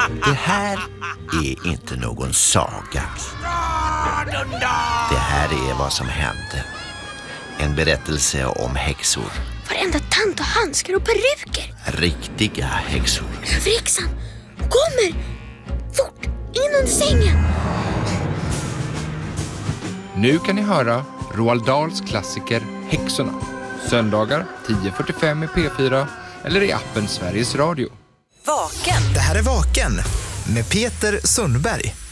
Det här är inte någon saga. Det här är vad som hände. En berättelse om häxor. Varenda tant och handskar och peruker. Riktiga häxor. Överhäxan kommer! Fort, in under sängen! Nu kan ni höra Roald Dahls klassiker Häxorna. Söndagar 10:45 i P4 eller i appen Sveriges Radio. Vaken. Det här är Vaken med Peter Sundberg.